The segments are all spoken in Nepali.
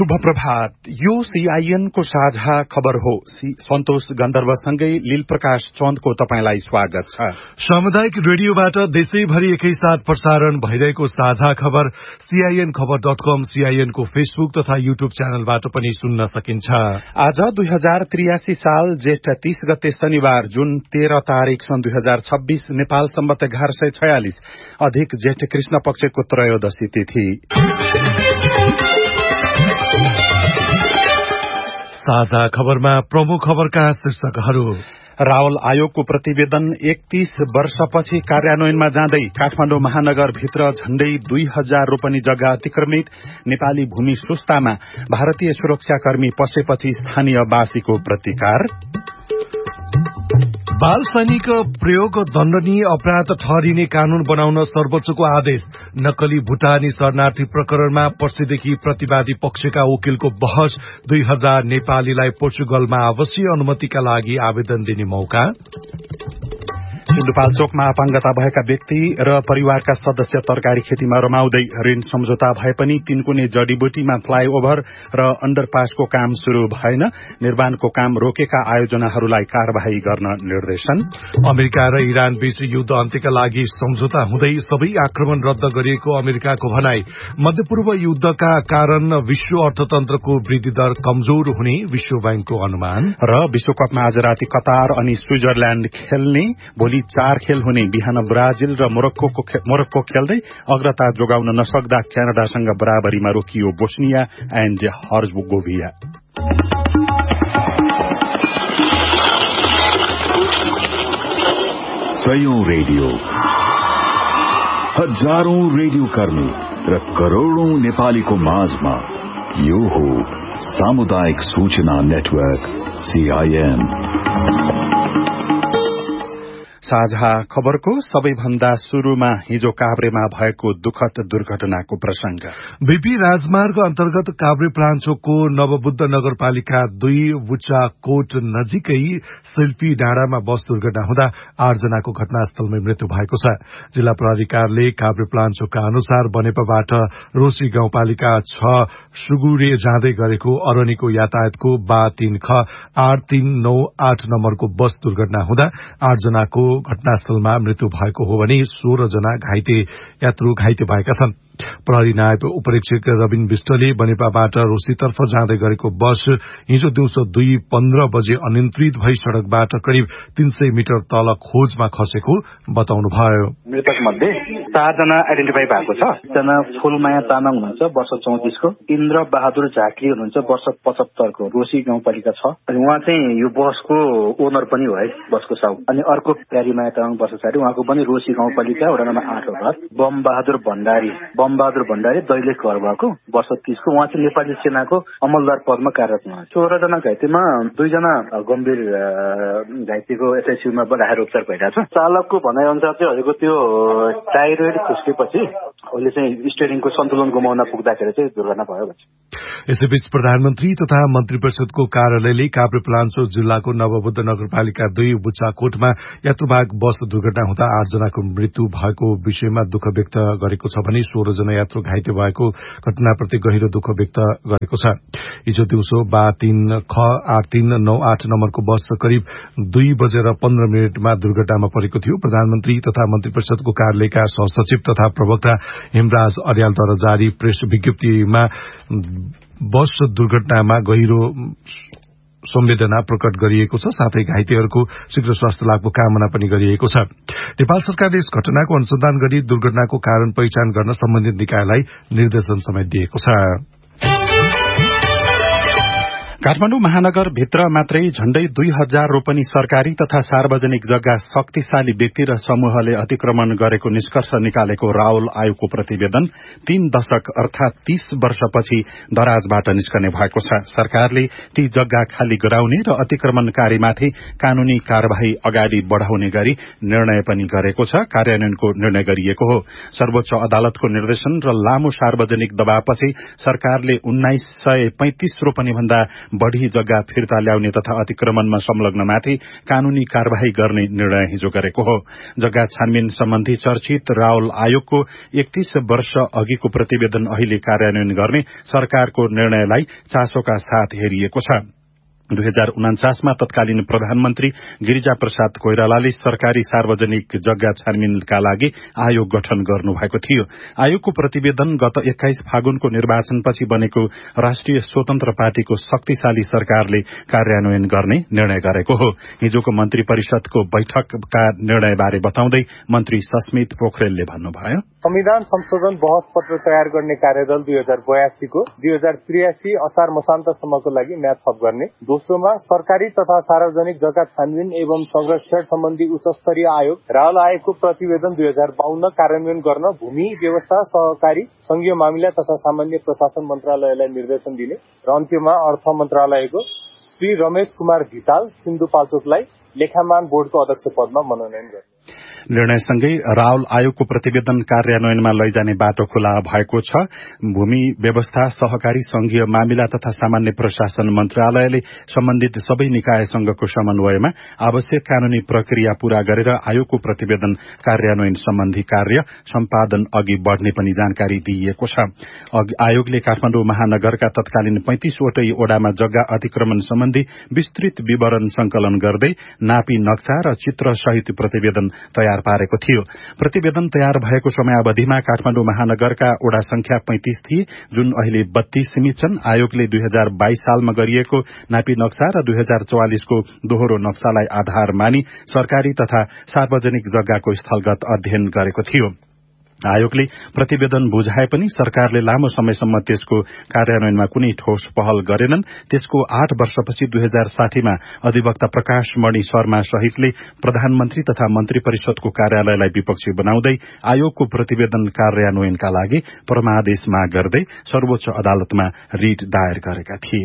शुभ प्रभात। यो सीआईएन को साझा खबर हो। सन्तोष गन्धर्वसँगै लील प्रकाश चन्दको तपाईंलाई स्वागत छ। सामुदायिक रेडियोबाट देशैभरि एकैसाथ प्रसारण भइरहेको साझा खबर सीआईएन खबर.com, सीआईएन को फेसबुक तथा युट्युब च्यानलबाट पनि सुन्न सकिन्छ। आज 2083 साल जेठ 30 गते शनिबार जुन 13 तारिक सन् 2026 नेपाल सम्वत 1146 अधिक जेठ कृष्ण पक्षको त्रयोदशी तिथि। साझा खबरमा प्रमुख खबरका शीर्षकहरू। रावल आयोगको प्रतिवेदन 31 वर्षपछि कार्यान्वयनमा जाँदै काठमाडौँ महानगरभित्र झण्डै 2000 रोपनी जग्गा अतिक्रमित। नेपाली भूमि सुस्तामा भारतीय सुरक्षाकर्मी पसेपछि स्थानीयवासीको प्रतिकार। बाल सैनिक प्रयोग दण्डनीय अपराध ठहरिने कानून बनाउन सर्वोच्चको आदेश। नक्कली भुटानी शरणार्थी प्रकरणमा पर्सिदेखि प्रतिवादी पक्षका वकिलको बहस। 2000 नेपालीलाई पोर्चुगलमा आवासीय अनुमतिका लागि आवेदन दिने मौका। सिन्धुपाल्चोकमा अपाङ्गता भएका व्यक्ति र परिवारका सदस्य तरकारी खेतीमा रमाउँदै। ऋण सम्झौता भए पनि तिनकुने जडीबुटीमा फ्लाईओभर र अण्डरपासको काम शुरू भएन। निर्माणको काम रोकेका आयोजनाहरूलाई कार्यवाही गर्न निर्देशन। अमेरिका र इरान बीच युद्ध अन्त्यका लागि सम्झौता हुँदै सबै आक्रमण रद्द गरिएको अमेरिकाको भनाई। मध्यपूर्व युद्धका कारण विश्व अर्थतन्त्रको वृद्धि दर कमजोर हुने विश्व बैंकको अनुमान। र विश्वकपमा आज राति कतार अनि स्विजरल्याण्ड खेल्ने। भोलि 4 खेल हुने। बिहान ब्राजिल र मोरक्को खेल्दै अग्रता जोगाउन नसक्दा क्यानाडासँग बराबरीमा रोकियो बोस्निया एन्ड हर्जगोभिना। सयौं रेडियो, हजारौं रेडियो कर्मी र करोड़ौं नेपालीको माझमा यो हो सामुदायिक सूचना नेटवर्क सीआईएन। साझा खबरको सबैभन्दा शुरूमा हिजो काभ्रेमा भएको दुखद दुर्घटनाको प्रसंग। बीपी राजमार्ग अन्तर्गत काभ्रे प्लाञ्चोकको नवबुद्ध नगरपालिका 2 बुच्चाकोट नजिकै शिल्पी डाँडामा बस दुर्घटना हुँदा 8 जनाको घटनास्थलमै मृत्यु भएको छ। जिल्ला प्राधिकारले काभ्रे प्लाञ्चोकका अनुसार बनेपाबाट रोसी गाउँपालिका 6 सुगुरे जाँदै गरेको अरनीको यातायातको बा 3 ख 8398 नम्बरको बस दुर्घटना हुँदा 8 जनाको घटनास्थलमा मृत्यु भएको हो भने 16 जना यात्रु घाइते भएका छन्। प्रहरी नायब उपरीक्षक रबिन विष्टले बनेपाबाट रोसीतर्फ जाँदै गरेको बस हिजो दिउँसो 2:15 बजे अनियन्त्रित भई सड़कबाट करिब 300 मिटर तल खोजमा खसेको बताउनुभयो। मृतक मध्ये 4 जना आइडेन्टिफाई भएको छ। एकजना फुलमाया तामाङ हुनुहुन्छ वर्ष 34 को, इन्द्र बहादुर झाँक्री हुनुहुन्छ वर्ष 75 को, रोसी गाउँपालिका 6। अनि उहाँ चाहिँ यो बसको ओनर पनि हो है, बसको साउ। अनि अर्को प्यारीमाया तामाङ वर्ष 60, उहाँको पनि रोसी गाउँपालिका वडा नम्बर 8 हो घर। बमबहादुर भण्डारी दैलेख घर भएको वर्ष 30 को, उहाँ चाहिँ नेपाली सेनाको अमलदार पदमा कार्यरत हुनुहुन्छ। 16 जना घाइतेमा 2 जना गम्भीर घाइतेको एसआइसीयूमा राखेर उपचार भइरहेछ। चालकको भनाइ अनुसार चाहिँ हजुरको त्यो टाइरोइड खुस्केपछि अहिले चाहिँ स्टियरिङको सन्तुलन गुमाउन पुग्दाखेरि चाहिँ दुर्घटना भयो भन्छ। यसैबीच प्रधानमन्त्री तथा मन्त्री परिषदको कार्यालयले काभ्रे प्लाञ्चोक जिल्लाको नवबुद्ध नगरपालिका 2 बुच्चाकोटमा यात्रुवाहक बस दुर्घटना हुँदा 8 जनाको मृत्यु भएको विषयमा दुःख व्यक्त गरेको छ भने 16 जना यात्रु घाइते भएको घटनाप्रति गहिरो दुःख व्यक्त गरेको छ। हिजो दिउँसो बा 3 ख 8398 नम्बरको बस करिब 2:15 दुर्घटनामा परेको थियो। प्रधानमन्त्री तथा मन्त्री परिषदको कार्यालयका सहसचिव तथा प्रवक्ता हेमराज अर्यालद्वारा जारी प्रेस विज्ञप्तिमा बस दुर्घटनामा गहिरो संवेदना प्रकट गरिएको छ। साथै घाइतेहरूको शीघ्र स्वास्थ्य लाभको कामना पनि गरिएको छ। नेपाल सरकारले यस घटनाको अनुसन्धान गरी दुर्घटनाको कारण पहिचान गर्न सम्बन्धित निकायलाई निर्देशन समेत दिएको छ। काठमाडौँ महानगर भित्र मात्रै झण्डै 2000 रोपनी सरकारी तथा सार्वजनिक जग्गा शक्तिशाली व्यक्ति र समूहले अतिक्रमण गरेको निष्कर्ष निकालेको रावल आयोगको प्रतिवेदन 3 दशक अर्थात 30 वर्षपछि दराजबाट निस्कने भएको छ। सरकारले ती जग्गा खाली गराउने र अतिक्रमणकारीमाथि कानूनी कार्यवाही अगाडि बढ़ाउने गरी निर्णय पनि गरेको छ। कार्यान्वयनको निर्णय गरिएको हो। सर्वोच्च अदालतको निर्देशन र लामो सार्वजनिक दबावपछि सरकारले 1935 रोपनी भन्दा बढ़ी जग्गा फिर्ता ल्याउने तथा अतिक्रमणमा संलग्नमाथि कानूनी कार्यवाही गर्ने निर्णय हिजो गरेको हो। जग्गा छानबिन सम्बन्धी चर्चित रावल आयोगको 31 वर्ष अघिको प्रतिवेदन अहिले कार्यान्वयन गर्ने सरकारको निर्णयलाई चासोका साथ हेरिएको छ। 2049 मा तत्कालीन प्रधानमन्त्री गिरिजा प्रसाद कोइरालाले सरकारी सार्वजनिक जग्गा छानबिनका लागि आयोग गठन गर्नुभएको थियो। आयोगको प्रतिवेदन गत 21 फागुनको निर्वाचनपछि बनेको राष्ट्रिय स्वतन्त्र पार्टीको शक्तिशाली सरकारले कार्यान्वयन गर्ने निर्णय गरेको हो। हिजोको मन्त्री परिषदको बैठकका निर्णयबारे बताउँदै मन्त्री सस्मित पोखरेलले भन्नुभयो, संविधान संशोधन बहस पत्र तयार गर्ने कार्यदल 2082 को 2083 असार मसान्तसम्मको लागि म्याद थप गर्ने, दोस्रोमा सरकारी तथा सार्वजनिक जग्गा छानबिन एवं संरक्षण सम्बन्धी उच्चस्तरीय आयोग रावल आयोगको प्रतिवेदन 2052 कार्यान्वयन गर्न भूमि व्यवस्था सहकारी संघीय मामिला तथा सामान्य प्रशासन मन्त्रालयलाई निर्देशन दिने र अन्त्यमा अर्थ मन्त्रालयको श्री रमेश कुमार धिताल सिन्धुपाल्चोकलाई लेखामान बोर्डको अध्यक्ष पदमा मनोनयन गर्ने निर्णयसँगै रावल आयोगको प्रतिवेदन कार्यान्वयनमा लैजाने बाटो खुला भएको छ। भूमि व्यवस्था सहकारी संघीय मामिला तथा सामान्य प्रशासन मन्त्रालयले सम्बन्धित सबै निकायसँगको समन्वयमा आवश्यक कानूनी प्रक्रिया पूरा गरेर आयोगको प्रतिवेदन कार्यान्वयन सम्बन्धी कार्य सम्पादन अघि बढ़ने पनि जानकारी दिइएको छ। आयोगले काठमाडौँ महानगरका तत्कालीन 35 वटै ओडामा जग्गा अतिक्रमण सम्बन्धी विस्तृत विवरण संकलन गर्दै नापी नक्सा र चित्र सहित प्रतिवेदन तयार पारेको थियो। प्रतिवेदन तयार भएको समयावधिमा काठमाडौँ महानगरका ओडा संख्या 35 थिए, जुन अहिले 32 सीमित छन्। आयोगले 2022 सालमा गरिएको नापी नक्सा र 2044 को दोहोरो नक्सालाई आधार मानी सरकारी तथा सार्वजनिक जग्गाको स्थलगत अध्ययन गरेको थियो। आयोगले प्रतिवेदन बुझाए पनि सरकारले लामो समयसम्म त्यसको कार्यान्वयनमा कुनै ठोस पहल गरेनन्। त्यसको 8 वर्षपछि 2060 मा अधिवक्ता प्रकाश मणि शर्मा सहितले प्रधानमन्त्री तथा मन्त्री परिषदको कार्यालयलाई विपक्षी बनाउँदै आयोगको प्रतिवेदन कार्यान्वयनका लागि परमादेश माग गर्दै सर्वोच्च अदालतमा रिट दायर गरेका थिए।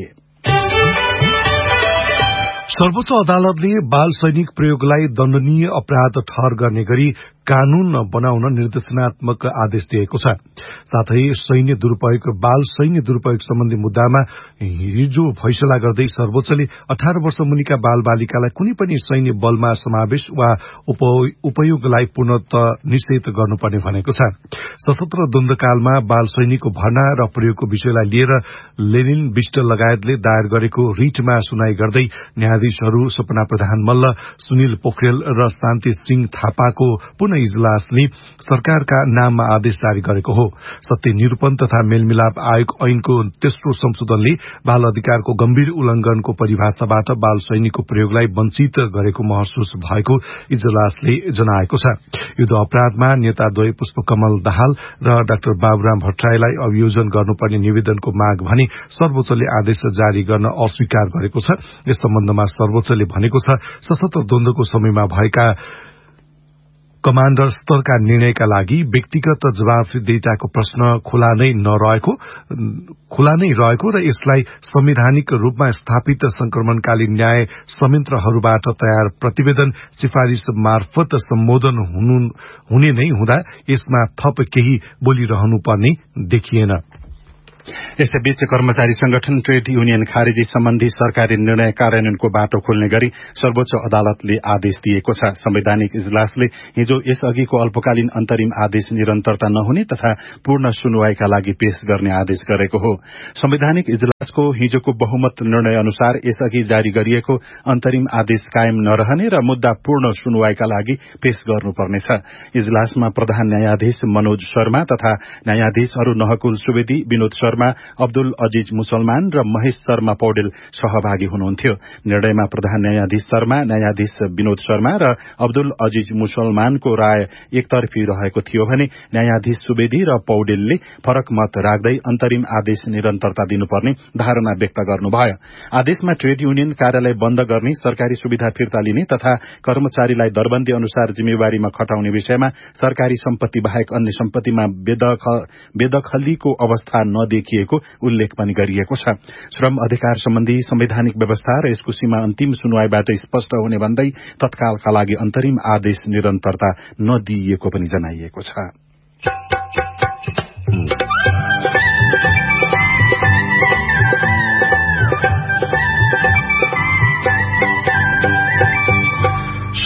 सर्वोच्च अदालतले बाल सैनिक प्रयोगलाई दण्डनीय अपराध ठहर गर्ने गरी कानून बनाउन निर्देशनात्मक आदेश दिएको छ। साथै बाल सैन्य दुरूपयोग सम्बन्धी मुद्दामा हिजो फैसला गर्दै सर्वोच्चले 18 वर्ष मुनिका बाल बालिकालाई कुनै पनि सैन्य बलमा समावेश वा उपयोगलाई पूर्णतः निषेध गर्नुपर्ने भनेको छ। सशस्त्र द्वन्द्वकालमा बाल सैनिकको भर्ना र प्रयोगको विषयलाई लिएर लेनिन विष्ट लगायतले दायर गरेको रिटमा सुनाई गर्दै न्यायाधीशहरू सपना प्रधान मल्ल, सुनिल पोखरेल र शान्ति सिंह थापाको पुनः इजलासले सरकारका नाममा आदेश जारी गरेको हो। सत्य निरूपण तथा मेलमिलाप आयोग ऐनको तेस्रो संशोधनले बाल अधिकारको गम्भीर उल्लंघनको परिभाषाबाट बाल सैनिकको प्रयोगलाई वञ्चित गरेको महसुस भएको इजलासले जनाएको छ। युद्ध अपराधमा नेताद्वय पुष्पकमल दाहाल र डाक्टर बाबुराम भट्टराईलाई अभियोजन गर्नुपर्ने निवेदनको माग भने सर्वोच्चले आदेश जारी गर्न अस्वीकार गरेको छ। यस सम्बन्धमा सर्वोच्चले भनेको छ, सशस्त्र द्वन्द्वको समयमा भएका कमाण्डर स्तरका निर्णयका लागि व्यक्तिगत जवाफदेहिताको प्रश्न खुला नै रहेको र यसलाई संवैधानिक रूपमा स्थापित संक्रमणकालीन न्याय संयन्त्रहरूबाट तयार प्रतिवेदन सिफारिश मार्फत सम्बोधन हुने नै हुँदा यसमा थप केही बोलिरहनुपर्ने देखिएन। यसैबीच कर्मचारी संगठन ट्रेड युनियन खारेजी सम्बन्धी सरकारी निर्णय कार्यान्वयनको बाटो खोल्ने गरी सर्वोच्च अदालतले आदेश दिएको छ। संवैधानिक इजलासले हिजो यसअघिको अल्पकालीन अन्तरिम आदेश निरन्तरता नहुने तथा पूर्ण सुनवाईका लागि पेश गर्ने आदेश गरेको हो। संवैधानिक इजलासको हिजोको बहुमत निर्णय अनुसार यसअघि जारी गरिएको अन्तरिम आदेश कायम नरहने र मुद्दा पूर्ण सुनवाईका लागि पेश गर्नुपर्नेछ। इजलासमा प्रधान न्यायाधीश मनोज शर्मा तथा न्यायाधीशहरू नहकुल सुवेदी, विनोद शर्मा, अब्दुल अजीज मुसलमान र महेश शर्मा पौडेल सहभागी हुनुहुन्थ्यो। निर्णयमा प्रधान न्यायाधीश शर्मा, न्यायाधीश विनोद शर्मा र अब्दुल अजीज मुसलमानको राय एकतर्फी रहेको थियो भने न्यायाधीश सुवेदी र पौडेलले फरक मत राख्दै अन्तरिम आदेश निरन्तरता दिनुपर्ने धारणा व्यक्त गर्नुभयो। आदेशमा ट्रेड युनियन कार्यालय बन्द गर्ने, सरकारी सुविधा फिर्ता लिने तथा कर्मचारीलाई दरबन्दी अनुसार जिम्मेवारीमा खटाउने विषयमा सरकारी सम्पत्ति बाहेक अन्य सम्पत्तिमा बेदखलीको अवस्था नदेखिएको उल्लेख पनि गरिएको छ। श्रम अधिकार सम्बन्धी संवैधानिक व्यवस्था र यसको सीमा अन्तिम सुनवाईबाट स्पष्ट हुने भन्दै तत्कालका लागि अन्तरिम आदेश निरन्तरता नदिइएको पनि जनाइएको छ।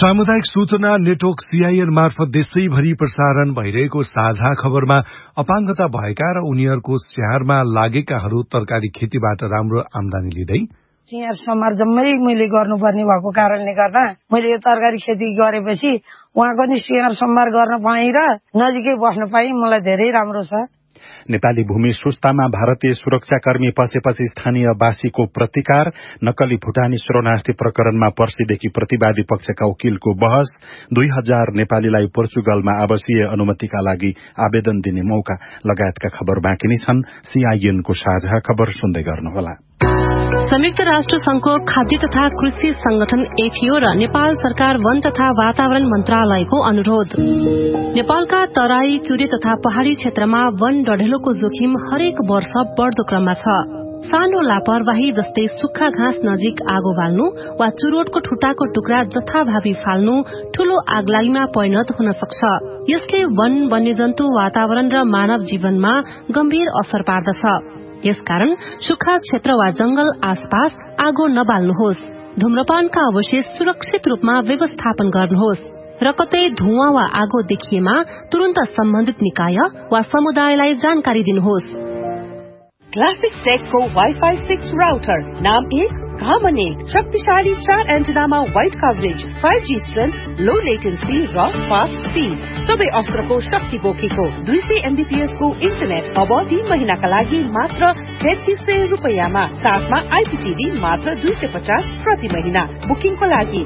सामुदायिक सूचना नेटवर्क सीआईएन मार्फत देशैभरि प्रसारण भइरहेको साझा खबरमा अपाङ्गता भएका र उनीहरूको स्याहारमा लागेकाहरू तरकारी खेतीबाट राम्रो आमदानी लिँदै स्याहार समार जम्मै मैले गर्नुपर्ने भएको कारणले गर्दा मैले यो तरकारी खेती गरेपछि उहाँको नि स्याहार समार गर्न पाएँ र नजिकै बस्न पाएँ। मलाई धेरै राम्रो छ। नेपाली भूमि सुस्तामा भारतीय सुरक्षाकर्मी पसेपछि स्थानीयवासीको प्रतिकार, नक्कली भुटानी शरणार्थी प्रकरणमा पर्सीदेखि प्रतिवादी पक्षका वकिलको बहस, 2000 नेपालीलाई पोर्चुगलमा आवासीय अनुमतिका लागि आवेदन दिने मौका लगायतका खबर बाँकी नै छन्। सीआईएनको साझा खबर सुन्दै गर्नुहोला। संयुक्त राष्ट्र संघको खाद्य तथा कृषि संगठन एफएओ र नेपाल सरकार वन तथा वातावरण मन्त्रालयको अनुरोध। नेपालका तराई, चुरे तथा पहाड़ी क्षेत्रमा वन डढेलोको जोखिम हरेक वर्ष बढ़दो क्रममा छ। सानो लापरवाही जस्तै सुक्खा घाँस नजिक आगो बाल्नु वा चुरोटको ठुटाको टुक्रा जथाभावी फाल्नु ठूलो आगलागीमा परिणत हुन सक्छ। यसले वन, वन्यजन्तु, वातावरण र मानव जीवनमा गम्भीर असर पार्दछ। यसकारण सुक्खा क्षेत्र वा जंगल आसपास आगो नबाल्नुहोस्। धूम्रपानका अवशेष सुरक्षित रूपमा व्यवस्थापन गर्नुहोस् र कतै धुवाँ वा आगो देखिएमा तुरन्त सम्बन्धित निकाय वा समुदायलाई जानकारी दिनुहोस्। क्लासिक टेकको वाइफाई 6 राउटर, नाम 1 काम अनेक, शक्तिशाली 4 एन्टेनामा वाइड कभरेज, 5G स्ट्रेन्थ, लो लेटेन्सी र फास्ट स्पीड, सबै अस्त्रको शक्ति बोकेको 200 MBPS को इन्टरनेट अब 3 महिनाका लागि मात्र 3300 रुपैयाँमा, साथमा आइपीटीभी मात्र 250 प्रति महिना। बुकिङको लागि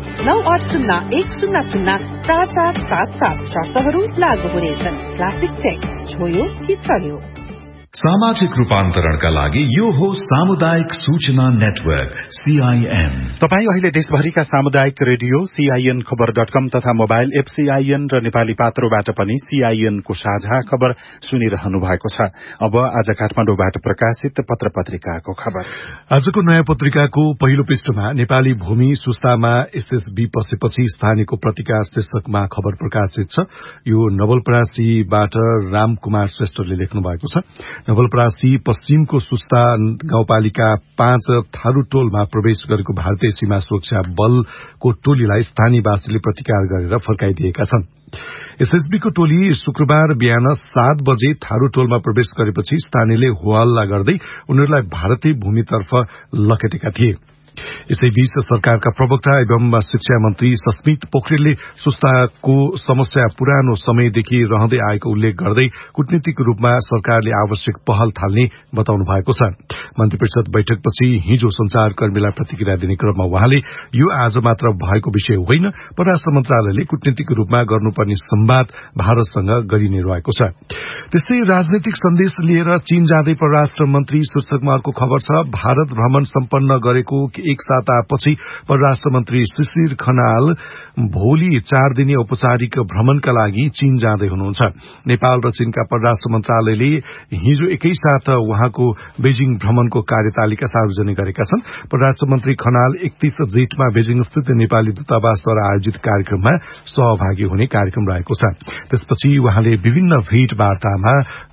9801004477 शर्तहरू लागू हुनेछन्। क्लासिक टेक, छोयो कि चल्यो। सामाजिक रूपान्तरणका लागि यो हो सामुदायिक सूचना नेटवर्क सीआईएन। तपाईँ अहिले देशभरिका सामुदायिक रेडियो सीआईएन खबर.com तथा मोबाइल एप सीआईएन र नेपाली पात्रोबाट पनि सीआईएनको साझा खबर सुनिरहनु भएको छ। अब आज काठमाडौँबाट प्रकाशित पत्र पत्रिकाको खबर। आजको नयाँ पत्रिकाको पहिलो पृष्ठमा नेपाली भूमि सुस्तामा एसएसबी पसेपछि स्थानीयको प्रतिकार शीर्षकमा खबर प्रकाशित छ। यो नवलपरासीबाट रामकुमार श्रेष्ठले लेख्नु भएको छ। नवलपरासी पश्चिमको सुस्ता गाउँपालिका 5 थारूटोलमा प्रवेश गरेको भारतीय सीमा सुरक्षा बलको टोलीलाई स्थानीयवासीले प्रतिकार गरेर फर्काइदिएका छन्। एसएसबीको टोली शुक्रबार बिहान 7 बजे थारूटोलमा प्रवेश गरेपछि स्थानीयले होहल्ला गर्दै उनीहरूलाई भारतीय भूमितर्फ लखेटेका थिए। यसैबीच सरकारका प्रवक्ता एवं शिक्षा मन्त्री सस्मित पोखरेलले सुस्ताको समस्या पुरानो समयदेखि रहँदै आएको उल्लेख गर्दै कूटनीतिक रूपमा सरकारले आवश्यक पहल थाल्ने बताउनु भएको छ। मन्त्री परिषद बैठकपछि हिजो संचारकर्मीलाई प्रतिक्रिया दिने क्रममा उहाँले यो आज मात्र भएको विषय होइन, परराष्ट्र मन्त्रालयले कूटनीतिक रूपमा गर्नुपर्ने संवाद भारतसँग गरिने रहेको छ। त्यस्तै राजनैतिक सन्देश लिएर चीन जाँदै परराष्ट्र मन्त्री शीर्षकमा अर्को खबर छ। भारत भ्रमण सम्पन्न गरेको एक सातापछि परराष्ट्र मन्त्री शिशिर खनाल भोलि 4 दिने औपचारिक भ्रमणका लागि चीन जाँदै हुनुहुन्छ। नेपाल र चीनका परराष्ट्र मन्त्रालयले हिजो एकैसाथ उहाँको बेजिङ भ्रमणको कार्यतालिका सार्वजनिक गरेका छन्। परराष्ट्र मन्त्री खनाल 31 जेठमा बेजिङ स्थित नेपाली दूतावासद्वारा आयोजित कार्यक्रममा सहभागी हुने कार्यक्रम रहेको छ। त्यसपछि उहाँले विभिन्न भेटवार्तामा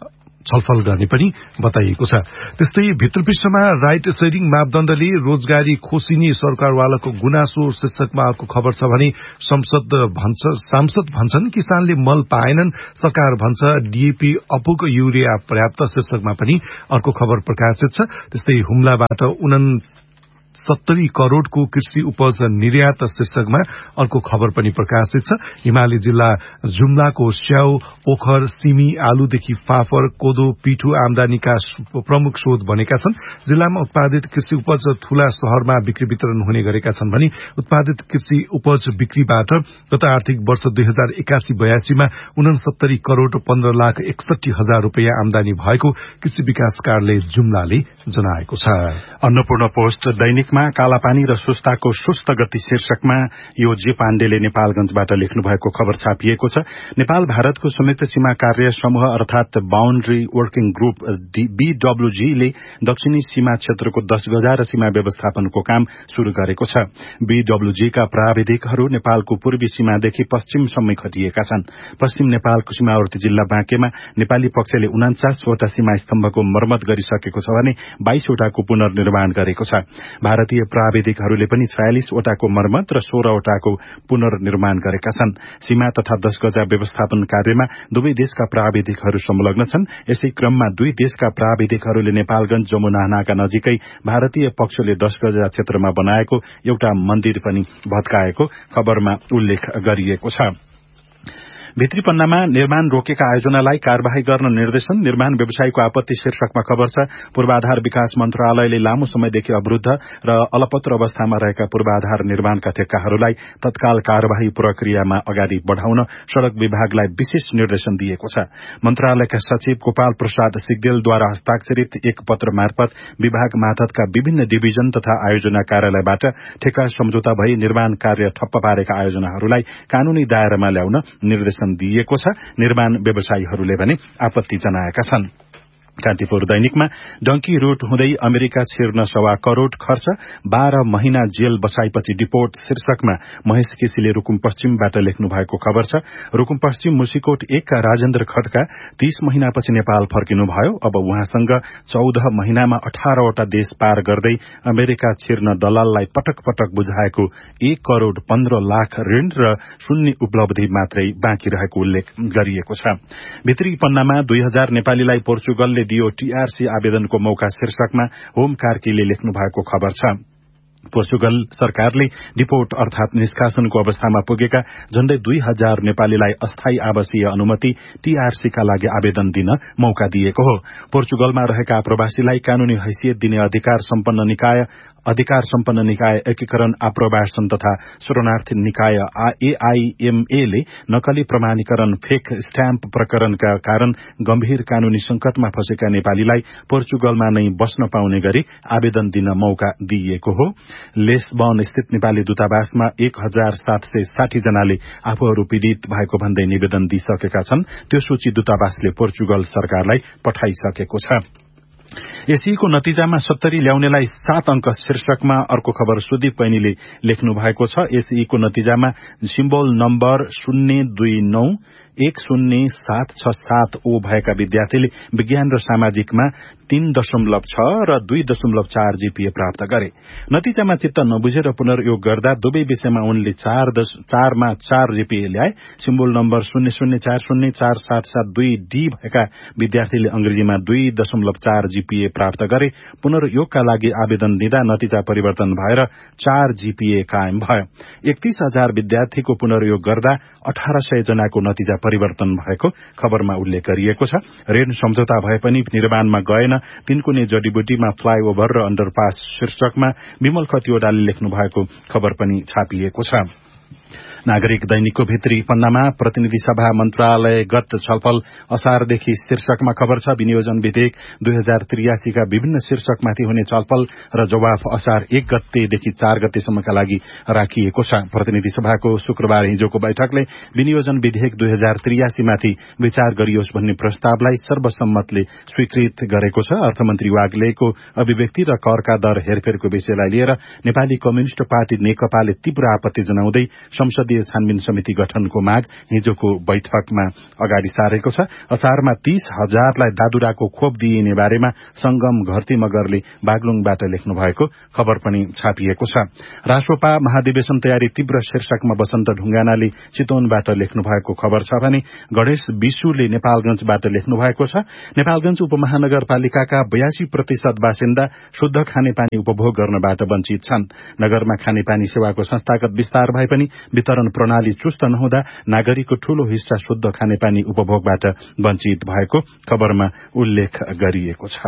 छलफल गर्ने पनि बताइएको छ। त्यस्तै भित्रपृष्ठमा राइट शेयरिङ मापदण्डले रोजगारी खोसिने सरकारवालाको गुनासो शीर्षकमा अर्को खबर छ भने सांसद भन्छन् किसानले मल पाएनन्, सरकार भन्छ डीएपी अपुग युरिया पर्याप्त शीर्षकमा पनि अर्को खबर प्रकाशित छ। त्यस्तै हुम्लाबाट 70 करोड़को कृषि उपज निर्यात शीर्षकमा अर्को खबर पनि प्रकाशित छ। हिमाली जिल्ला जुम्लाको स्याउ, ओखर, सिमी, आलुदेखि फाफर, कोदो, पिठो आमदानीका प्रमुख स्रोत बनेका छन्। जिल्लामा उत्पादित कृषि उपज ठूला शहरमा बिक्री वितरण हुने गरेका छन् भने उत्पादित कृषि उपज बिक्रीबाट गत आर्थिक वर्ष 2081-82 मा 69 करोड़ 15,61,000 रुपैयाँ आमदानी भएको कृषि विकास कार्यालय जुम्लाले जनाएको छ। अन्नपूर्ण पोस्ट दैनिकमा कालापानी र सुस्ताको सुस्त गति शीर्षकमा यो जे पाण्डेले नेपालगंजबाट लेख्नु भएको खबर छापिएको छ। नेपाल भारतको संयुक्त सीमा कार्य समूह अर्थात बाउन्ड्री वर्किङ ग्रुप BWG ले दक्षिणी सीमा क्षेत्रको 10 गजा र सीमा व्यवस्थापनको काम शुरू गरेको छ। BWG का प्राविधिकहरू नेपालको पूर्वी सीमादेखि पश्चिमसम्म खटिएका छन्। पश्चिम नेपालको सीमावर्ती जिल्ला बाँकेमा नेपाली पक्षले 49 वटा सीमा स्तम्भको मर्मत गरिसकेको छ भने 22 वटाको पुनर्निर्माण गरेको छ। भारतीय प्राविधिकहरूले पनि 46 वटाको मर्मत र 16 वटाको पुनर्निर्माण गरेका छन्। सीमा तथा 10 गजा व्यवस्थापन कार्यमा दुवै देशका प्राविधिकहरू संलग्न छन्। यसै क्रममा दुई देशका प्राविधिकहरूले नेपालगंज जमुना नाका नजिकै भारतीय पक्षले 10 गजा क्षेत्रमा बनाएको एउटा मन्दिर पनि भत्काएको खबरमा उल्लेख गरिएको छ। भित्री पन्नामा निर्माण रोकेका आयोजनालाई कार्यवाही गर्न निर्देशन, निर्माण व्यवसायीको आपत्ति शीर्षकमा खबर छ। पूर्वाधार विकास मन्त्रालयले लामो समयदेखि अवरूद्ध र अलपत्र अवस्थामा रहेका पूर्वाधार निर्माणका ठेक्काहरूलाई तत्काल कार्यवाही प्रक्रियामा अगाडि बढ़ाउन सड़क विभागलाई विशेष निर्देशन दिएको छ। मन्त्रालयका सचिव गोपाल प्रसाद सिग्देलद्वारा हस्ताक्षरित एक पत्र मार्फत विभाग मातहतका विभिन्न डिभिजन तथा आयोजना कार्यालयबाट ठेक्का सम्झौता भई निर्माण कार्य ठप्प पारेका आयोजनाहरूलाई कानूनी दायरामा ल्याउन निर्देशन दिएको छ। निर्माण व्यवसायीहरूले भने आपत्ति जनाएका छन्। कान्तिपुर दैनिकमा डंकी रूट हुँदै अमेरिका छिर्न 1.25 करोड़ खर्च, 12 महिना जेल बसाएपछि डिपोर्ट शीर्षकमा महेश केसीले रुकुम पश्चिमबाट लेख्नु भएको खबर छ। रुकुम पश्चिम मुसिकोट 1 का राजेन्द्र खड्का 30 महिनापछि नेपाल फर्किनुभयो। अब उहाँसँग 14 महिनामा 18 वटा देश पार गर्दै अमेरिका छिर्न दलाललाई पटक पटक बुझाएको 1 करोड़ 15 लाख ऋण र शून्य उपलब्धि मात्रै बाँकी रहेको उल्लेख गरिएको छ। भित्री पन्नामा 2000 नेपालीलाई पोर्चुगलले दियो टीआरसी आवेदनको मौका शीर्षकमा होम कार्कीले लेख्नु भएको खबर छ। पोर्चुगल सरकारले डिपोर्ट अर्थात निष्कासनको अवस्थामा पुगेका झण्डै 2000 नेपालीलाई अस्थायी आवासीय अनुमति टीआरसीका लागि आवेदन दिन मौका दिएको हो। पोर्चुगलमा रहेका प्रवासीलाई कानूनी हैसियत दिने अधिकार सम्पन्न निकाय एकीकरण आप्रवासन तथा शरणार्थी निकाय AIMA ले नकली प्रमाणीकरण फेक स्ट्याम्प प्रकरणका कारण गम्भीर कानूनी संकटमा फँसेका नेपालीलाई पोर्चुगलमा नै बस्न पाउने गरी आवेदन दिन मौका दिइएको हो। लिस्बन स्थित नेपाली दूतावासमा 1760 जनाले आफूहरू पीड़ित भएको भन्दै निवेदन दिइसकेका छन्। त्यो सूची दूतावासले पोर्चुगल सरकारलाई पठाइसकेको छ। एसीको नतिजामा 70 ल्याउनेलाई 7 अंक शीर्षकमा अर्को खबर सुदीप कैनीले लेख्नु भएको छ। एसीको नतिजामा सिम्बल नम्बर 029106767 ओ भएका विद्यार्थीले विज्ञान र सामाजिकमा 3.6 र 2.4 जीपीए प्राप्त गरे। नतिजामा चित्त नबुझेर पुनर्योग गर्दा दुवै विषयमा उनले 4 मा 4 जीपीए ल्याए। सिम्बल नम्बर 004047772 डी भएका विद्यार्थीले अंग्रेजीमा 2.4 जीपीए प्राप्त गरे। पुनर्योगका लागि आवेदन दिँदा नतिजा परिवर्तन भएर 4 जीपीए कायम भयो। 31,000 विद्यार्थीको पुनर्योग गर्दा 1800 जनाको नतिजा परिवर्तन भएको खबरमा उल्लेख गरिएको छ। ऋण सम्झौता भए पनि निर्माणमा गएन। तिनकुने जडीबुटीमा फ्लाईओभर र अण्डरपास शीर्षकमा विमल खतिवड़ाले लेख्नु भएको खबर पनि छापिएको छ। नागरिक दैनिकको भित्री पन्नामा प्रतिनिधि सभा मन्त्रालयगत छलफल असारदेखि शीर्षकमा खबर छ। विनियोजन विधेयक 2083 का विभिन्न शीर्षकमाथि हुने छलफल र जवाफ असार 1 गतेदेखि 4 गतेसम्मका लागि राखिएको छ। प्रतिनिधि सभाको शुक्रबार हिजोको बैठकले विनियोजन विधेयक 2083 माथि विचार गरियोस् भन्ने प्रस्तावलाई सर्वसम्मतले स्वीकृत गरेको छ। अर्थमन्त्री वाग्लेको अभिव्यक्ति र करका दर हेरफेरको विषयलाई लिएर नेपाली कम्युनिष्ट पार्टी नेकपाले तीव्र आपत्ति जनाउँदै संसदीय छानबिन समिति गठनको माग हिजोको बैठकमा अगाडि सारेको छ। असारमा 30,000लाई दादुराको खोप दिइने बारेमा संगम घरती मगरले बागलुङबाट लेख्नु भएको खबर पनि छापिएको छ। राष्ट्रपा महाधिवेशन तयारी तीव्र शीर्षकमा वसन्त ढुङ्गानाले चितवनबाट लेख्नु भएको खबर छ भने गणेश विशुले नेपालगंजबाट लेख्नु भएको छ। नेपालगंज उपमहानगरपालिकाका 82% बासिन्दा शुद्ध खानेपानी उपभोग गर्नबाट वञ्चित छन्। नगरमा खानेपानी सेवाको संस्थागत विस्तार भए पनि वितरण प्रणाली चुस्त नहुँदा नागरिकको ठूलो हिस्सा शुद्ध खानेपानी उपभोगबाट वञ्चित भएको खबरमा उल्लेख गरिएको छ।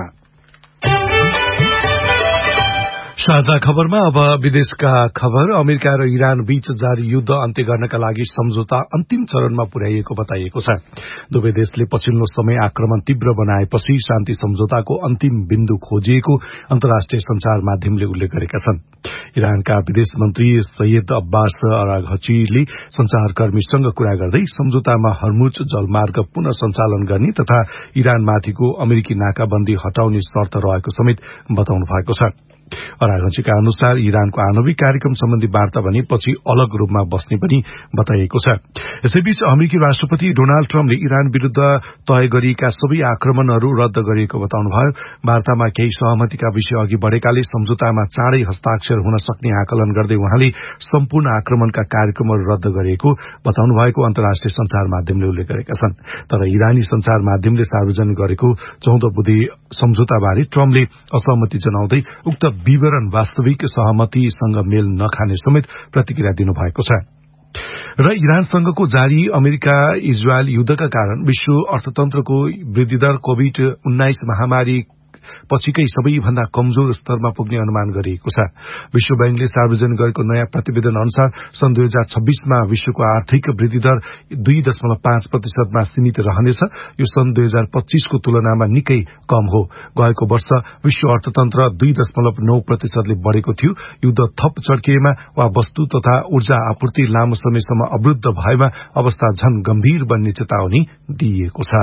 साझा खबरमा अब विदेशका खबर। अमेरिका र इरान बीच जारी युद्ध अन्त्य गर्नका लागि सम्झौता अन्तिम चरणमा पुर्याइएको बताइएको छ। दुवै देशले पछिल्लो समय आक्रमण तीव्र बनाएपछि शान्ति सम्झौताको अन्तिम बिन्दु खोजिएको अन्तर्राष्ट्रिय संचार माध्यमले उल्लेख गरेका छन्। इरानका विदेश मन्त्री सैयद अब्बास अराघचीले संचारकर्मीसँग कुरा गर्दै सम्झौतामा हर्मुज जलमार्ग पुनः सञ्चालन गर्ने तथा इरानमाथिको अमेरिकी नाकाबन्दी हटाउने शर्त रहेको समेत बताउनु भएको छ। अरागंचीका अनुसार इरानको आणविक कार्यक्रम सम्बन्धी वार्ता भने पछि अलग रूपमा बस्ने पनि बताइएको छ। यसैबीच अमेरिकी राष्ट्रपति डोनाल्ड ट्रम्पले इरान विरूद्ध तय गरिएका सबै आक्रमणहरू रद्द गरिएको बताउनुभयो। वार्तामा केही सहमतिका विषय अघि बढ़ेकाले सम्झौतामा चाँडै हस्ताक्षर हुन सक्ने आकलन गर्दै उहाँले सम्पूर्ण आक्रमणका कार्यक्रमहरू रद्द गरिएको बताउनु भएको अन्तर्राष्ट्रिय संचार माध्यमले उल्लेख गरेका छन्। तर इरानी संचार माध्यमले सार्वजनिक गरेको 14 बुँदे सम्झौताबारे ट्रम्पले असहमति जनाउँदै उक्त विवरण वास्तविक सहमतिसँग मेल नखाने समेत प्रतिक्रिया दिनुभएको छ। र इरानसँगको जारी अमेरिका इजरायल युद्धका कारण विश्व अर्थतन्त्रको वृद्धिदर कोभिड-19 महामारी पछिकै सबैभन्दा कमजोर स्तरमा पुग्ने अनुमान गरिएको छ। विश्व बैंकले सार्वजनिक गरेको नयाँ प्रतिवेदन अनुसार सन् 2026 मा विश्वको आर्थिक वृद्धि दर 2.5% मा सीमित रहनेछ। यो सन् 2025 को तुलनामा निकै कम हो। गएको वर्ष विश्व अर्थतन्त्र 2.9% ले बढ़ेको थियो। युद्ध थप चर्किएमा वा वस्तु तथा ऊर्जा आपूर्ति लामो समयसम्म अवरुद्ध भएमा अवस्था झन गम्भीर बन्ने चेतावनी दिइएको छ।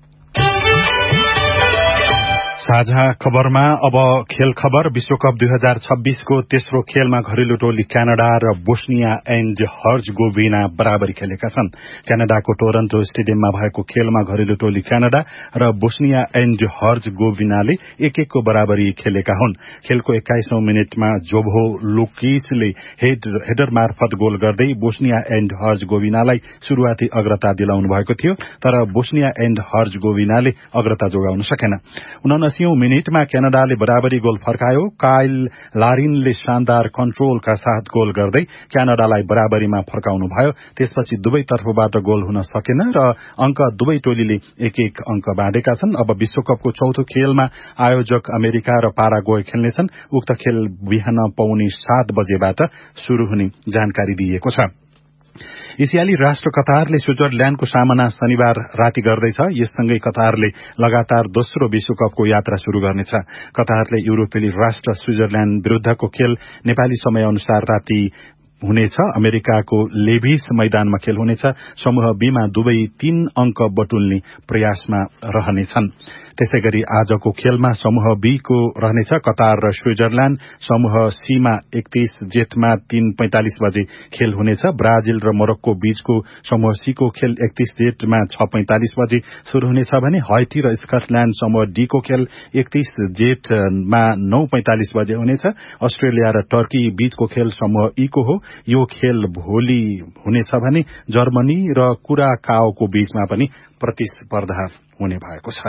साझा खबरमा अब खेल खबर। विश्वकप 2026 को तेस्रो खेलमा घरेलु टोली क्यानाडा र बोस्निया एन्ड हर्जगोभिना बराबरी खेलेका छन्। क्यानाडाको टोरन्टो स्टेडियममा भएको खेलमा घरेलु टोली क्यानाडा र बोस्निया एन्ड हर्जगोभिनाले 1-1 को बराबरी खेलेका हुन्। खेलको 21औं मिनेटमा जोभो लुकिचले हेडर मार्फत गोल गर्दै बोस्निया एन्ड हर्जगोभिनालाई शुरूआती अग्रता दिलाउनु भएको थियो, तर बोस्निया एन्ड हर्जगोभिनाले अग्रता जोगाउन सकेन। 79औं मिनेटमा क्यानाडाले बराबरी गोल फर्कायो। काइल लारिनले शानदार कन्ट्रोलका साथ गोल गर्दै क्यानाडालाई बराबरीमा फर्काउनु भयो। त्यसपछि दुवै तर्फबाट गोल हुन सकेन र अंक दुवै टोलीले 1-1 अंक बाँडेका छन्। अब विश्वकपको चौथो खेलमा आयोजक अमेरिका र पाराग्वे खेल्नेछन्। उक्त खेल बिहान पौने 7 बजेबाट शुरू हुने जानकारी दिइएको छ। एसियाली राष्ट्र कतारले स्विजरल्याण्डको सामना शनिबार राति गर्दैछ। यससँगै कतारले लगातार दोस्रो विश्वकपको यात्रा शुरू गर्नेछ। कतारले युरोपेली राष्ट्र स्विजरल्याण्ड विरूद्धको खेल नेपाली समय अनुसार राति हुनेछ। अमेरिकाको लेभिस मैदानमा खेल हुनेछ। समूह बी मा दुवै 3 अंक बटुल्ने प्रयासमा रहनेछन्। त्यसैगरी आजको खेलमा समूह बी को रहनेछ कतार र स्विजरल्याण्ड। समूह सी मा 31 जेठमा 3:45 बजे खेल हुनेछ। ब्राजिल र मोरक्को बीचको समूह सी को खेल 31 जेठमा 6:45 बजे शुरू हुनेछ भने हैटी र स्कटल्याण्ड समूह डी को खेल 31 जेठमा 9:45 बजे हुनेछ। अस्ट्रेलिया र टर्की बीचको खेल समूह ई को हो। यो खेल भोलि हुनेछ भने जर्मनी र कुराकाओको बीचमा पनि प्रतिस्पर्धा हुने भएको छ।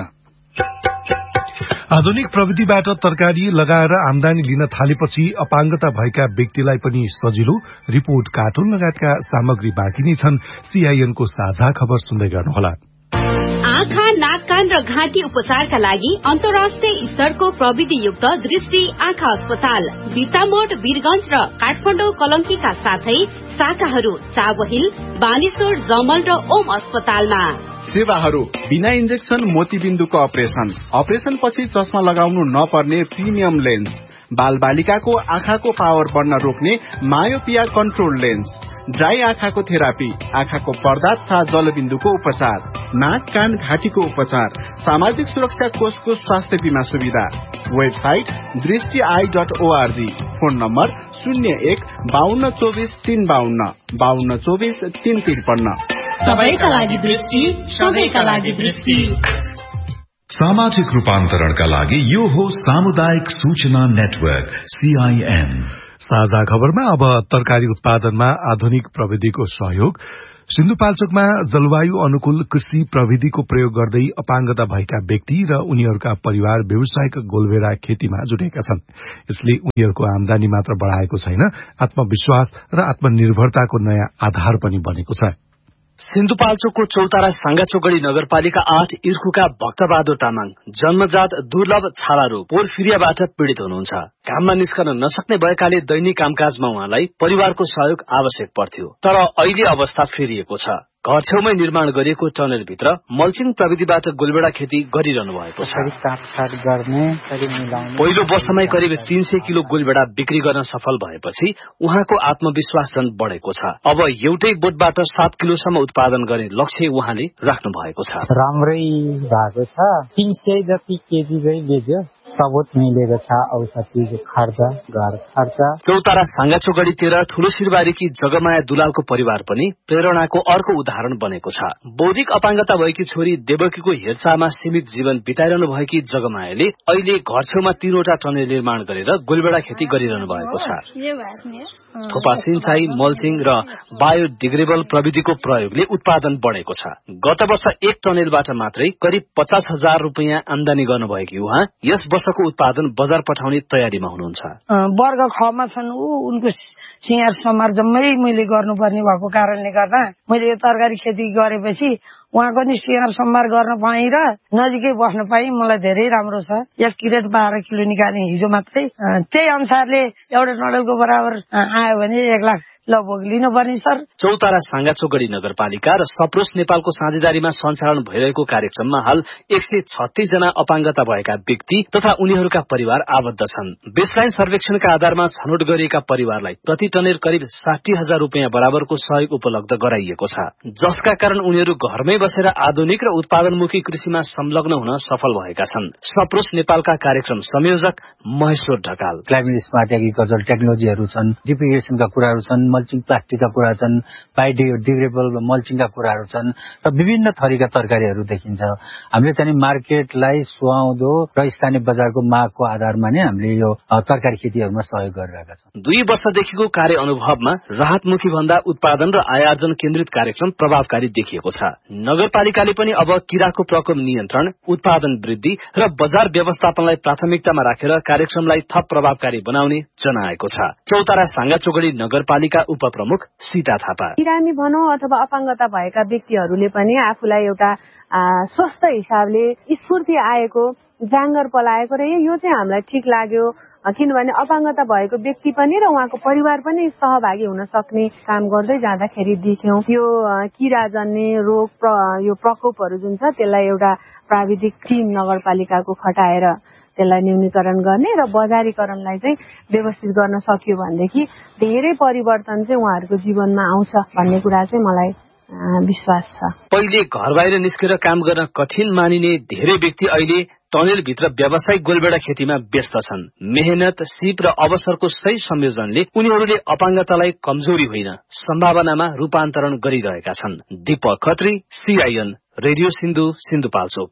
आधुनिक प्रविधिबाट तरकारी लगाएर आमदानी लिन थालेपछि अपाङ्गता भएका व्यक्तिलाई पनि सजिलो। रिपोर्ट, कार्टुन लगायतका सामग्री बाँकी नै छन्। सीआईएनको साझा खबर सुन्दै गर्नुहोला। आँखा, नाक, कान र घाँटी उपचारका लागि अन्तर्राष्ट्रिय स्तरको प्रविधियुक्त दृष्टि आँखा अस्पताल बिर्तामोड, वीरगंज र काठमाडौँ कलंकीका साथै शाखाहरू चाबहिल, बानेश्वर, जमल र ओम अस्पतालमा। सेवाहरू बिना इन्जेक्सन मोतीबिन्दुको अपरेशन पछि चस्मा लगाउनु नपर्ने प्रिमियम लेन्स, बाल बालिकाको आँखाको पावर बढ्न रोक्ने मायोपिया कन्ट्रोल लेन्स, ड्राई आँखाको थेरापी, आँखाको पर्दा तथा जलबिन्दुको उपचार, नाक, कान, घाँटीको उपचार, सामाजिक सुरक्षा कोषको स्वास्थ्य बीमा सुविधा। वेबसाइट दृष्टि.org। Phone number 01-5224-352 5224-353। सबैका लागि दृष्टि, सबैका लागि दृष्टि। सामाजिक रूपान्तरणका लागि यो हो सामुदायिक सूचना नेटवर्क सीआईएन। साझा खबरमा अब तरकारी उत्पादनमा आधुनिक प्रविधिको सहयोग। सिन्धुपाल्चोकमा जलवायु अनुकूल कृषि प्रविधिको प्रयोग गर्दै अपाङ्गता भएका व्यक्ति र उनीहरूका परिवार व्यावसायिक गोलभेरा खेतीमा जुटेका छन्। यसले उनीहरूको आमदानी मात्र बढ़ाएको छैन, आत्मविश्वास र आत्मनिर्भरताको नयाँ आधार पनि बनेको छ। सिन्धुपाल्चोकको चौतारा सांगाचोगढ़ी नगरपालिका 8 इर्खुका भक्तबहादुर तामाङ जन्मजात दुर्लभ छाला रोग पोर्फिरियाबाट पीड़ित हुनुहुन्छ। घाममा निस्कन नसक्ने भएकाले दैनिक कामकाजमा उहाँलाई परिवारको सहयोग आवश्यक पर्थ्यो, तर अहिले अवस्था फेरिएको छ। घर छेउमै निर्माण गरिएको टनेलभित्र मल्चिङ प्रविधिबाट गोलबेडा खेती गरिरहनु भएको छ। पहिलो वर्षमै करिब 300 किलो गोलबेडा बिक्री गर्न सफल भएपछि उहाँको आत्मविश्वास झन् बढेको छ। अब एउटै बोटबाट 7 किलोसम्म उत्पादन गर्ने लक्ष्य उहाँले राख्नु भएको छ। राम्रै भएको छ, 300 जति केजी चाहिँ बेच्यो, सबुत मिलेको छ, औषधिको खर्च, घर खर्च। चौतारा साङ्गाचोगढीतिर ठूलो सिरबारीकी जगमाया दुलालको परिवार पनि प्रेरणाको अर्को उदाहरण बनेको छ। बौद्धिक अपाङ्गता भएकी छोरी देवकीको हेरचाहमा सीमित जीवन बिताइरहनु भएकी जगमायाले अहिले घर छेउमा 3वटा टनेल निर्माण गरेर गोलबेडा खेती गरिरहनु भएको छ। थोपा सिंचाई, मल्चिङ र बायोडिग्रेडेबल प्रविधिको प्रयोगले उत्पादन बढेको छ। गत वर्ष एक टनेलबाट मात्रै करिब 50,000 रुपियाँ आमदानी गर्नुभएकी उहाँ यस वर्षको उत्पादन बजार पठाउने तयारीमा हुनुहुन्छ। वर्ग खमा छन् उनको सिंगार समार जम्मै मैले गर्नुपर्ने भएको कारणले गर्दा मैले यो तरकारी खेती गरेपछि उहाँको नि सिंगार सम्भार गर्न पाएँ र नजिकै बस्न पाएँ। मलाई धेरै राम्रो छ। 1 क्रेट 12 किलो निकाल्ने हिजो मात्रै। त्यही अनुसारले एउटा टनेलको बराबर आयो भने 1 लाख लगभग लिनुपर्ने सर। चौतारा साङ्गाचोगढी नगरपालिका र सप्रोस नेपालको साझेदारीमा सञ्चालन भइरहेको कार्यक्रममा हाल 136 जना अपाङ्गता भएका व्यक्ति तथा उनीहरूका परिवार आबद्ध छन्। बेसलाइन सर्वेक्षणका आधारमा छनौट गरिएका परिवारलाई प्रति टनेल करिब 60,000 रुपियाँ बराबरको सहयोग उपलब्ध गराइएको छ, जसका कारण उनीहरू घरमै बसेर आधुनिक र उत्पादनमुखी कृषिमा संलग्न हुन सफल भएका छन्। सप्रोस नेपालका कार्यक्रम संयोजक Maheshwar Dhakal. Climate smart agriculture टेक्नोलोजीहरू छन्, डिप्रिगेसनका कुराहरू छन्, मल्चिङ प्लास्टिकका कुरा छन्, बायोडिग्रेडेबल मल्चिङका कुराहरू छन् र विभिन्न थरीका तरकारीहरू देखिन्छ। हामीले चाहिँ मार्केटलाई सुहाउँदो र स्थानीय बजारको मागको आधारमा नै हामीले यो तरकारी खेतीहरूमा सहयोग गरिरहेका छौँ। 2 वर्षदेखिको कार्य अनुभवमा राहतमुखी भन्दा उत्पादन र आयार्जन केन्द्रित कार्यक्रम प्रभावकारी देखिएको छ। नगरपालिकाले पनि अब किराको प्रकोप नियन्त्रण, उत्पादन वृद्धि र बजार व्यवस्थापनलाई प्राथमिकतामा राखेर कार्यक्रमलाई थप प्रभावकारी बनाउने जनाएको छ। चौतारा साङ्गाचोगढी नगरपालिका उपप्रमुख सीता थापा। बिरामी भनौं अथवा अपाङ्गता भएका व्यक्तिहरूले पनि आफूलाई एउटा स्वस्थ हिसाबले स्फूर्ति आएको, जाँगर पलाएको र यो चाहिँ हामीलाई ठिक लाग्यो। किनभने अपाङ्गता भएको व्यक्ति पनि र उहाँको परिवार पनि सहभागी हुन सक्ने काम गर्दै जाँदाखेरि देख्यौं यो किराजन्य रोग यो प्रकोपहरू जुन छ त्यसलाई एउटा प्राविधिक टिम नगरपालिकाको खटाएर त्यसलाई न्यूनीकरण गर्ने र बजारीकरणलाई चाहिँ व्यवस्थित गर्न सकियो भनेदेखि धेरै परिवर्तन चाहिँ उहाँहरूको जीवनमा आउँछ भन्ने कुरा चाहिँ मलाई विश्वास छ। पहिले घर बाहिर निस्केर काम गर्न कठिन मानिने धेरै व्यक्ति अहिले टनेलभित्र व्यावसायिक गोलबेडा खेतीमा व्यस्त छन्। मेहनत, सिप र अवसरको सही संयोजनले उनीहरूले अपाङ्गतालाई कमजोरी होइन सम्भावनामा रूपान्तरण गरिरहेका छन्। Deepak Khatri, CIN, radio Sindhu, Sindhupalchok.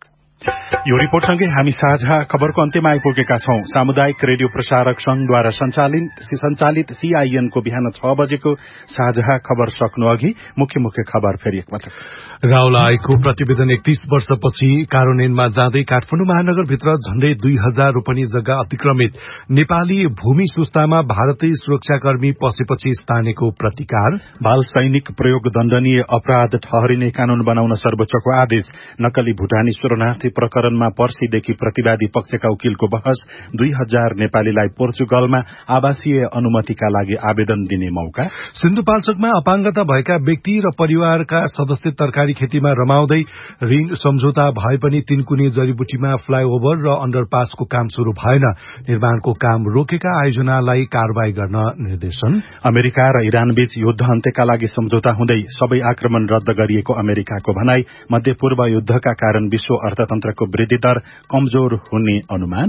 यो रिपोर्टसँगै हामी साझा खबरको अन्त्यमा आइपुगेका छौं। सामुदायिक रेडियो प्रसारक संघद्वारा सञ्चालित CIN को बिहान 6 बजेको साझा खबर सक्नु अघि मुख्य खबर फेरि एकपटक। राहुल आयोगको प्रतिवेदन 31 वर्षपछि कार्यान्वयनमा जाँदै काठमाडौँ महानगरभित्र झण्डै 2000 रोपनी जग्गा अतिक्रमित। नेपाली भूमि सुस्तामा भारतीय सुरक्षाकर्मी पसेपछि स्थानीयको प्रतिकार। बाल सैनिक प्रयोग दण्डनीय अपराध ठहरिने कानून बनाउन सर्वोच्चको आदेश। नक्कली भुटानी शरणार्थी प्रकरणमा पर्सीदेखि प्रतिवादी पक्षका वकिलको बहस। 2000 नेपालीलाई पोर्चुगलमा आवासीय अनुमतिका लागि आवेदन दिने मौका। सिन्धुपाल्चोकमा अपाङ्गता भएका व्यक्ति र परिवारका सदस्य तरकारी खेतीमा रमाउँदै ऋण सम्झौता भए पनि तिनकुने जडीबुटीमा फ्लाइओभर र अण्डरपासको काम शुरू भएन। निर्माणको काम रोकेका आयोजनालाई कारवाही गर्न निर्देशन। अमेरिका र इरानबीच युद्ध अन्त्यका लागि सम्झौता हुँदै सबै आक्रमण रद्द गरिएको अमेरिकाको भनाई। मध्यपूर्व युद्धका कारण विश्व अर्थतन्त्रको वृद्धि दर कमजोर हुने अनुमान।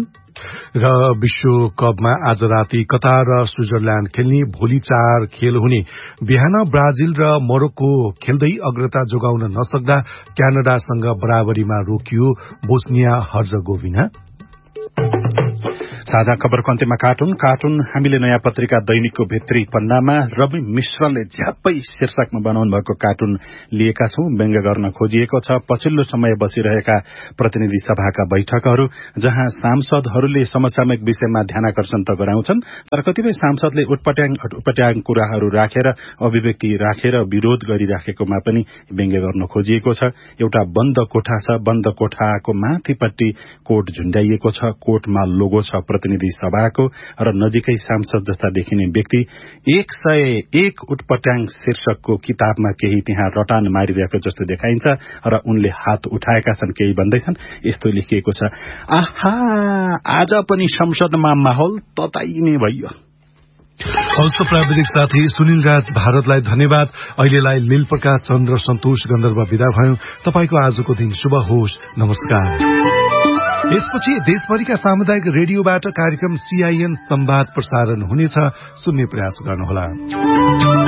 र विश्वकपमा आज राति कतार र स्विजरल्याण्ड खेल्ने। भोलि 4 खेल हुने। बिहान ब्राजिल र मोरोक्को खेल्दै अग्रता जोगाउन नसक्दा क्यानाडासँग बराबरीमा रोकियो बोस्निया हर्जगोभिना। साझा खबरको अन्त्यमा कार्टुन हामीले नयाँ पत्रिका दैनिकको भित्री पन्नामा रवि मिश्रले झ्याप्पै शीर्षकमा बनाउनु भएको कार्टुन लिएका छौं। व्यङ्ग्य गर्न खोजिएको छ पछिल्लो समय बसिरहेका प्रतिनिधि सभाका बैठकहरू, जहाँ सांसदहरूले समसामयिक विषयमा ध्यानाकर्षण त गराउँछन्, तर कतिपय सांसदले उटपट्याङ कुराहरू राखेर अभिव्यक्ति राखेर विरोध गरिराखेकोमा पनि व्यङ्ग्य गर्न खोजिएको छ। एउटा बन्द कोठा छ, बन्द कोठाको माथिपट्टि कोट झुण्डाइएको छ, कोटमा लोगो छ प्रतिनिधि सभाको र नजिकै सांसद जस्ता देखिने व्यक्ति 101 उटपट्याङ शीर्षकको किताबमा केही त्यहाँ रटान मारिरहेको जस्तो देखाइन्छ र उनले हात उठाएका छन्, केही भन्दैछन्। यस्तो लेखिएको छ, आहा आज पनि संसदमा माहौल तताइने भयो। हौस् प्राविधिक साथी सुनिल राज भारतलाई धन्यवाद। अहिलेलाई लील प्रकाश चन्द्र सन्तोष गन्धर्व विदा भयो। तपाईको आजको दिन शुभ होस्। नमस्कार। यसपछि देशभरिका सामुदायिक रेडियोबाट कार्यक्रम CIN संवाद प्रसारण हुनेछ। सुन्ने प्रयास गर्नुहोला।